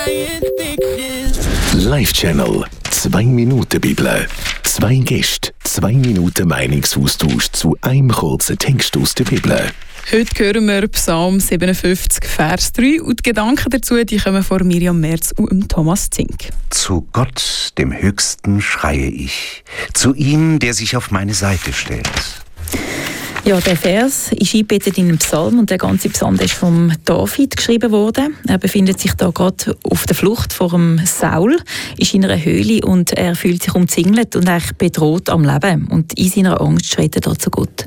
Live-Channel 2 Minuten Bibel. 2 Gäste, 2 Minuten Meinungsaustausch zu einem kurzen Text aus der Bibel. Heute hören wir Psalm 57, Vers 3 und die Gedanken dazu die kommen von Miriam Merz und Thomas Zink. Zu Gott, dem Höchsten, schreie ich, zu ihm, der sich auf meine Seite stellt. Ja, der Vers ist eingebettet in einen Psalm und der ganze Psalm ist vom David geschrieben worden. Er befindet sich da gerade auf der Flucht vor dem Saul, ist in einer Höhle und er fühlt sich umzingelt und eigentlich bedroht am Leben. Und in seiner Angst schreit er da zu Gott.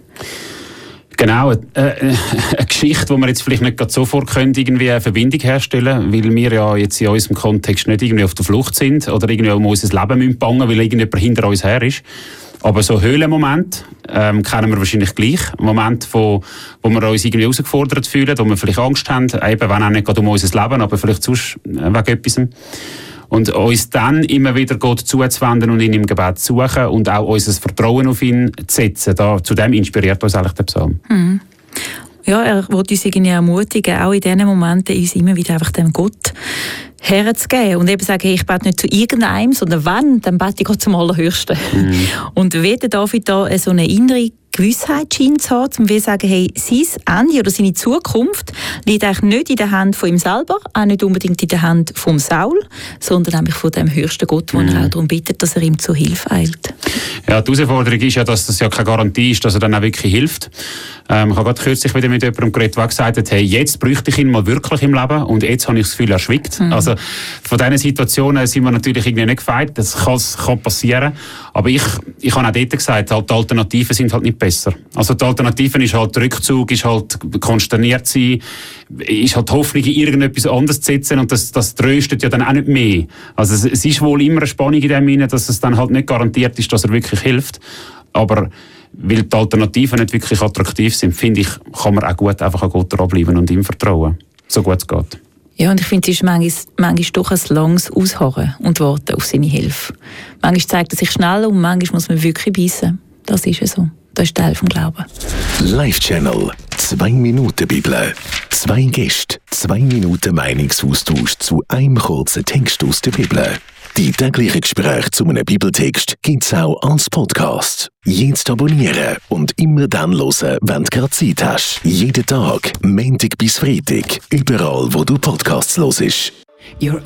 Genau, eine Geschichte, wo wir jetzt vielleicht nicht sofort irgendwie eine Verbindung herstellen können, weil wir ja jetzt in unserem Kontext nicht irgendwie auf der Flucht sind oder irgendwie um unser Leben bangen müssen, weil irgendjemand hinter uns her ist. Aber so Höhlenmomente kennen wir wahrscheinlich gleich. Momente, wo wir uns irgendwie herausgefordert fühlen, wo wir vielleicht Angst haben, eben wenn auch nicht gerade um unser Leben, aber vielleicht sonst wegen etwas. Und uns dann immer wieder Gott zuzuwenden und ihn im Gebet zu suchen und auch unser Vertrauen auf ihn zu setzen. Zu dem inspiriert uns eigentlich der Psalm. Mhm. Ja, er will uns irgendwie ermutigen, auch in diesen Momenten uns immer wieder einfach dem Gott herzugeben und eben sagen, ich bete nicht zu irgendeinem, sondern wenn, dann bete ich Gott zum Allerhöchsten. Mhm. Und wie der David da so eine innere Gewissheit scheint zu haben, um zu sagen, hey, sein Ende oder seine Zukunft liegt eigentlich nicht in der Hand von ihm selber, auch nicht unbedingt in der Hand vom Saul, sondern nämlich von dem höchsten Gott, wo er auch darum bittet, dass er ihm zur Hilfe eilt. Ja, die Herausforderung ist ja, dass das ja keine Garantie ist, dass er dann auch wirklich hilft. Ich habe gerade kürzlich wieder mit jemandem geredet, der gesagt hat, hey, jetzt bräuchte ich ihn mal wirklich im Leben und jetzt habe ich das Gefühl, er schwickt. Mhm. Also von diesen Situationen sind wir natürlich irgendwie nicht gefeit, das kann passieren. Aber ich habe auch dort gesagt, halt, die Alternativen sind halt nicht besser. Also die Alternativen ist halt Rückzug, ist halt konsterniert sein, ist halt die Hoffnung, in irgendetwas anderes zu setzen und das tröstet ja dann auch nicht mehr. Also es ist wohl immer eine Spannung in dem Sinne, dass es dann halt nicht garantiert ist, dass er wirklich hilft. Aber weil die Alternativen nicht wirklich attraktiv sind, finde ich, kann man auch gut einfach an Gott dranbleiben und ihm vertrauen, so gut es geht. Ja, und ich finde, es ist manchmal doch ein langes Ausharren und Warten auf seine Hilfe. Manchmal zeigt er sich schnell und manchmal muss man wirklich beißen. Das ist ja so. Das ist Teil vom Glauben. Live-Channel 2 Minuten Bibel. 2 Gäste, 2 Minuten Meinungsaustausch zu einem kurzen Text aus der Bibel. Die täglichen Gespräche zu einem Bibeltext gibt's auch als Podcast. Jetzt abonnieren und immer dann hören, wenn du gerade Zeit hast. Jeden Tag, Montag bis Freitag, überall wo du Podcasts hörst. Your